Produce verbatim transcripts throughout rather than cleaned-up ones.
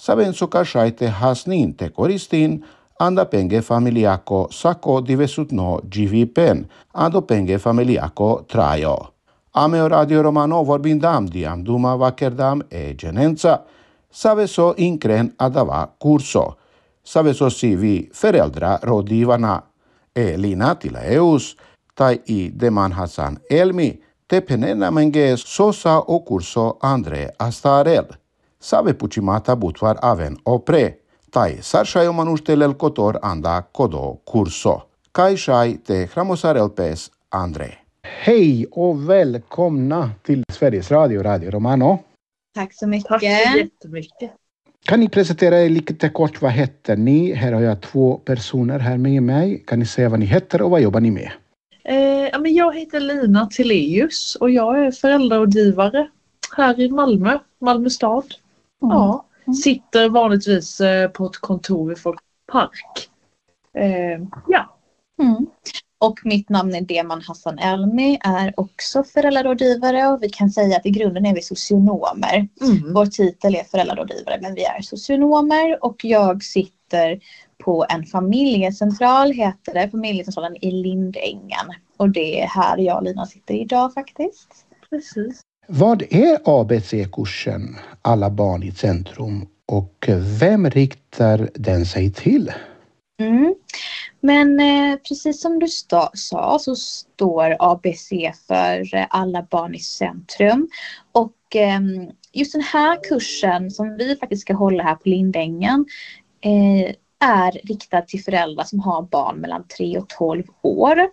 Saben sokašajte hasnin te koristin, anda penge familiako sako divesutno G V pen, ando penge familiako trajo. Ameo Radio Romano vorbindam diam duma vakerdam e genenza, saveso inkren adava kurso. Saveso si vi föräldrar rådgivarna e Lina Tilaeus, tai i Deman Hassan Elmi, te penena menge sosa o kurso Andre Astarel. Save pucimata butvar aven opre, tai sarșai manuștelel cotor anda kodo kurso. Kai shai te hramosarelpes Andre. Hej och välkomna till Sveriges Radio, Radio Romano. Tack så mycket. Tack så jättemycket. Kan ni presentera er lite kort, vad heter ni? Här har jag två personer här med mig. Kan ni säga vad ni heter och vad jobbar ni med? Eh, ja, men jag heter Lina Tilaeus och jag är föräldrarådgivare här i Malmö, Malmö stad. Mm. Ja, sitter vanligtvis eh, på ett kontor i Folkpark. Eh, ja. Mm. Och mitt namn är Deman Hassan Elmi, är också föräldrarådgivare och vi kan säga att i grunden är vi socionomer. Mm. Vår titel är föräldrarådgivare men vi är socionomer och jag sitter på en familjecentral, heter det, familjecentralen i Lindängen. Och det är här jag och Lina sitter idag faktiskt. Precis. Vad är A B C-kursen Alla barn i centrum och vem riktar den sig till? Mm. Men eh, precis som du sta- sa så står A B C för eh, Alla barn i centrum. Och eh, just den här kursen som vi faktiskt ska hålla här på Lindängen eh, är riktad till föräldrar som har barn mellan tre och tolv år.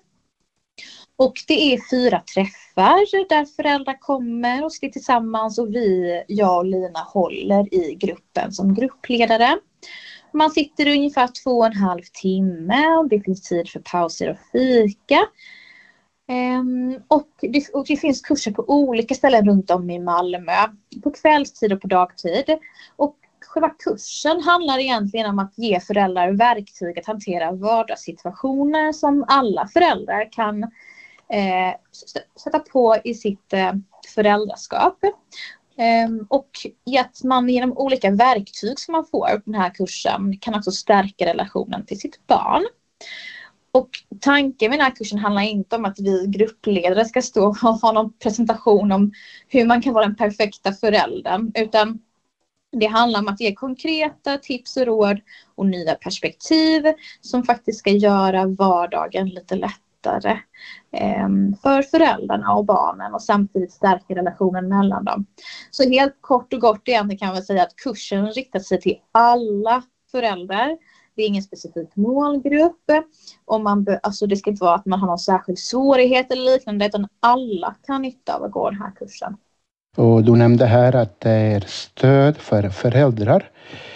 Och det är fyra träffar där föräldrar kommer och sitter tillsammans och vi, jag och Lina, håller i gruppen som gruppledare. Man sitter ungefär två och en halv timme och det finns tid för pauser och fika. Um, och, det, och det finns kurser på olika ställen runt om i Malmö. På kvällstid och på dagtid. Och själva kursen handlar egentligen om att ge föräldrar verktyg att hantera vardagssituationer som alla föräldrar kan eh, sätta på i sitt eh, föräldraskap. Um, och i att man genom olika verktyg som man får på den här kursen kan också stärka relationen till sitt barn. Och tanken med den här kursen handlar inte om att vi gruppledare ska stå och ha någon presentation om hur man kan vara den perfekta föräldern, utan det handlar om att ge konkreta tips och råd och nya perspektiv som faktiskt ska göra vardagen lite lättare för föräldrarna och barnen och samtidigt stärka relationen mellan dem. Så helt kort och gott egentligen kan man säga att kursen riktar sig till alla föräldrar. Det är ingen specifik målgrupp. Och man be- alltså det ska inte vara att man har någon särskild svårighet eller liknande, utan alla kan nytta av att gå den här kursen. Och du nämnde här att det är stöd för föräldrar.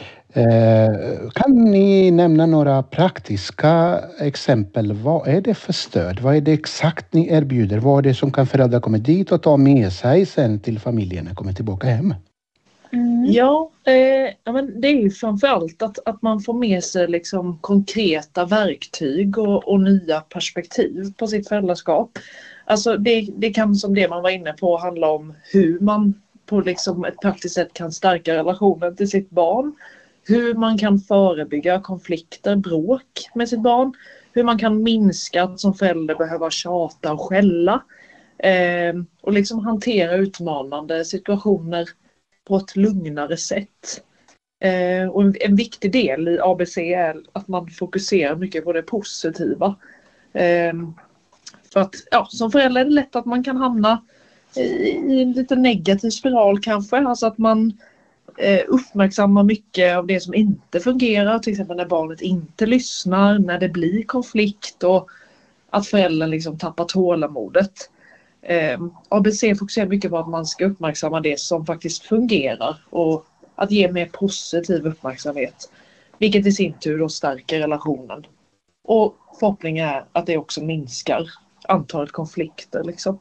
Eh, kan ni nämna några praktiska exempel? Vad är det för stöd? Vad är det exakt ni erbjuder? Vad är det som kan föräldrar komma dit och ta med sig sen till familjen och komma tillbaka hem? Mm. Ja, eh, ja men det är ju framförallt att, att man får med sig liksom konkreta verktyg och, och nya perspektiv på sitt föräldraskap. Alltså det, det kan, som det man var inne på, handla om hur man på liksom ett praktiskt sätt kan stärka relationen till sitt barn. Hur man kan förebygga konflikter, bråk med sitt barn. Hur man kan minska att som förälder behöva tjata och skälla. Eh, och liksom hantera utmanande situationer på ett lugnare sätt. Eh, och en, en viktig del i A B C är att man fokuserar mycket på det positiva. Eh, för att ja, som förälder är det lätt att man kan hamna i, i en lite negativ spiral kanske. Alltså att man eh, uppmärksammar mycket av det som inte fungerar. Till exempel när barnet inte lyssnar, när det blir konflikt och att föräldern liksom tappar tålamodet. Eh, A B C fokuserar mycket på att man ska uppmärksamma det som faktiskt fungerar och att ge mer positiv uppmärksamhet, vilket i sin tur då stärker relationen. Och förhoppningen är att det också minskar antalet konflikter liksom.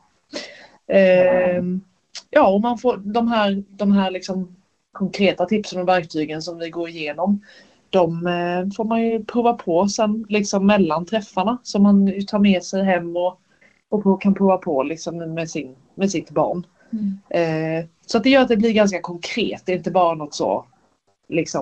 Eh, ja, och man får de här, de här liksom konkreta tipsen och verktygen som vi går igenom, de eh, får man ju prova på sen liksom mellan träffarna, som man tar med sig hem och och kan prova på liksom med, sin, med sitt barn. Mm. Eh, så att det gör att det blir ganska konkret. Det är inte bara något så liksom